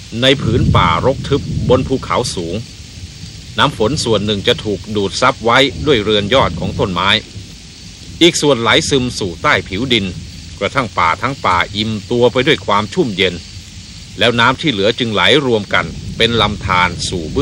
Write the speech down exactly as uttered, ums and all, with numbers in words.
ในผืนป่ารกทึบบนภูเขาสูงน้ำฝนส่วนหนึ่งจะถูกดูดซับไว้ด้วยเรือนยอดของต้นไม้อีกส่วนไหลซึมสู่ใต้ผิวดินกระทั่งป่าทั้งป่าอิ่มตัวไปด้วยความชุ่มเย็นแล้วน้ำที่เหลือจึงไหลรวมกันเป็นลำธารสู่